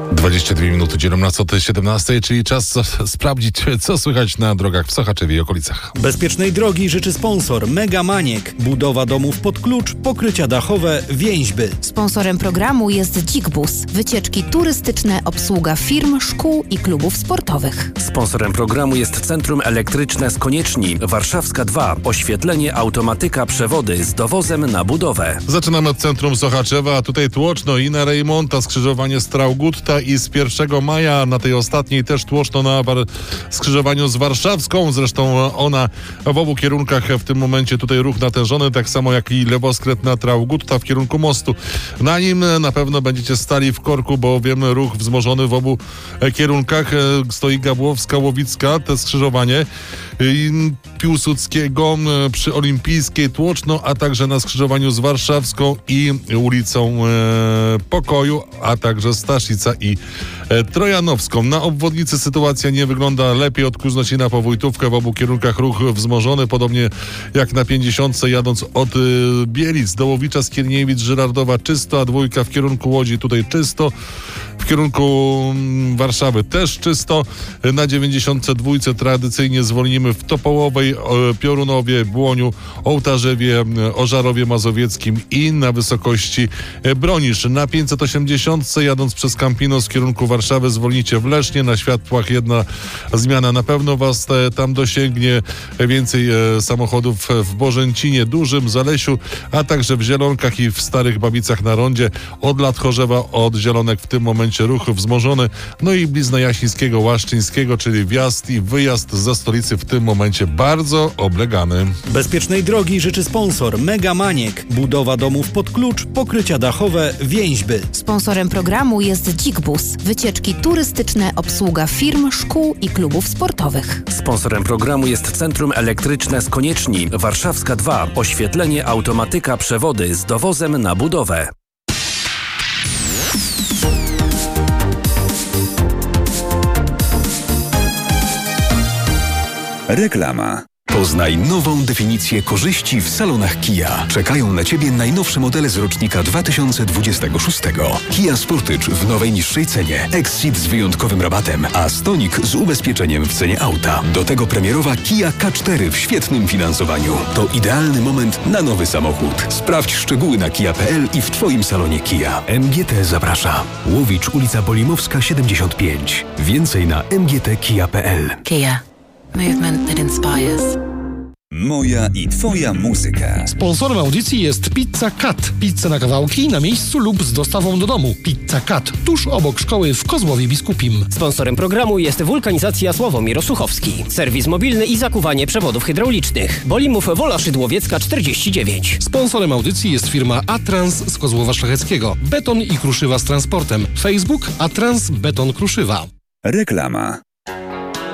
22 minuty dzielą nas od 17, czyli czas sprawdzić, co słychać na drogach w Sochaczewie i okolicach. Bezpiecznej drogi życzy sponsor Mega Maniek. Budowa domów pod klucz, pokrycia dachowe, więźby. Sponsorem programu jest Dzik-Bus. Wycieczki turystyczne, obsługa firm, szkół i klubów sportowych. Sponsorem programu jest Centrum Elektryczne z Konieczni, Warszawska 2. Oświetlenie, automatyka, przewody z dowozem na budowę. Zaczynamy od centrum Sochaczewa, a tutaj tłoczno i na Rejmonta, skrzyżowanie Straugutta i z 1 maja, na tej ostatniej też tłoczno na skrzyżowaniu z Warszawską, zresztą ona w obu kierunkach w tym momencie tutaj ruch natężony, tak samo jak i lewoskręt na Traugutta w kierunku mostu. Na nim na pewno będziecie stali w korku, bowiem ruch wzmożony w obu kierunkach. Stoi Gabłowska, Łowicka, te skrzyżowanie Piłsudskiego przy Olimpijskiej tłoczno, a także na skrzyżowaniu z Warszawską i ulicą Pokoju, a także Staszica i Trojanowską. Na obwodnicy sytuacja nie wygląda lepiej. Od Kuznocina po Wójtówkę w obu kierunkach ruch wzmożony, podobnie jak na 50 jadąc od Bielic do Łowicza, Skierniewic, Żyrardowa czysto, a dwójka w kierunku Łodzi tutaj czysto. W kierunku Warszawy też czysto. Na 92 tradycyjnie zwolnimy w Topołowej, Piorunowie, Błoniu, Ołtarzewie, Ożarowie Mazowieckim i na wysokości Bronisz. Na 580 jadąc przez Campinos w kierunku Warszawy zwolnicie w Lesznie. Na światłach jedna zmiana na pewno was tam dosięgnie. Więcej samochodów w Bożęcinie Dużym, Zalesiu, a także w Zielonkach i w Starych Babicach na rondzie. Od Lat Chorzewa, od Zielonek w tym momencie ruch wzmożony, no i blizna Jaśnińskiego, Łaszczyńskiego, czyli wjazd i wyjazd ze stolicy w tym momencie bardzo oblegany. Bezpiecznej drogi życzy sponsor Mega Maniek. Budowa domów pod klucz, pokrycia dachowe, więźby. Sponsorem programu jest Dzik-Bus. Wycieczki turystyczne, obsługa firm, szkół i klubów sportowych. Sponsorem programu jest Centrum Elektryczne z Konieczni, Warszawska 2. Oświetlenie, automatyka, przewody z dowozem na budowę. Reklama. Poznaj nową definicję korzyści w salonach Kia. Czekają na Ciebie najnowsze modele z rocznika 2026. Kia Sportage w nowej niższej cenie, Exceed z wyjątkowym rabatem, a Stonic z ubezpieczeniem w cenie auta. Do tego premierowa Kia K4 w świetnym finansowaniu. To idealny moment na nowy samochód. Sprawdź szczegóły na kia.pl i w Twoim salonie Kia. MGT zaprasza. Łowicz, ulica Bolimowska 75. Więcej na mgtkia.pl. Kia. Movement that inspires. Moja i Twoja muzyka. Sponsorem audycji jest Pizza Cut. Pizza na kawałki, na miejscu lub z dostawą do domu. Pizza Cut, tuż obok szkoły w Kozłowie Biskupim. Sponsorem programu jest Wulkanizacja Sławomir Osuchowski. Serwis mobilny i zakuwanie przewodów hydraulicznych. Bolimów Wola Szydłowiecka 49. Sponsorem audycji jest firma Atrans z Kozłowa Szlacheckiego. Beton i kruszywa z transportem. Facebook Atrans Beton Kruszywa. Reklama.